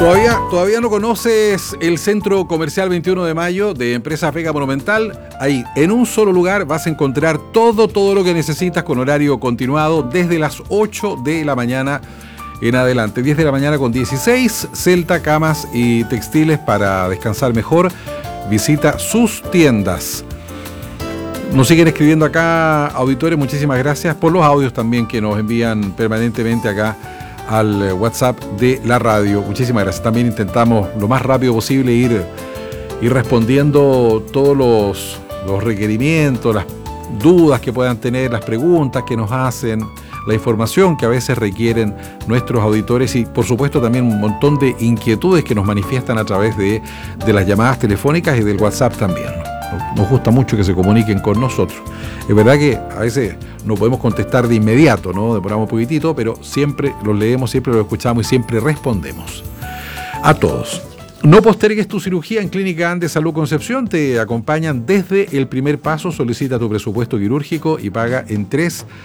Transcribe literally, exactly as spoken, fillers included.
¿Todavía, ¿Todavía no conoces el Centro Comercial veintiuno de Mayo de Empresas Vega Monumental? Ahí, en un solo lugar, vas a encontrar todo, todo lo que necesitas con horario continuado desde las ocho de la mañana en adelante. diez de la mañana con dieciséis, Celta, camas y textiles para descansar mejor. Visita sus tiendas. Nos siguen escribiendo acá, auditores, muchísimas gracias por los audios también que nos envían permanentemente acá al WhatsApp de la radio. Muchísimas gracias. También intentamos lo más rápido posible ir, ir respondiendo todos los, los requerimientos, las dudas que puedan tener, las preguntas que nos hacen, la información que a veces requieren nuestros auditores y por supuesto también un montón de inquietudes que nos manifiestan a través de, de las llamadas telefónicas y del WhatsApp también. Nos gusta mucho que se comuniquen con nosotros. Es verdad que a veces no podemos contestar de inmediato, ¿no? Demoramos un poquitito, pero siempre los leemos, siempre los escuchamos y siempre respondemos. A todos. No postergues tu cirugía en Clínica Andes Salud Concepción. Te acompañan desde el primer paso. Solicita tu presupuesto quirúrgico y paga en tres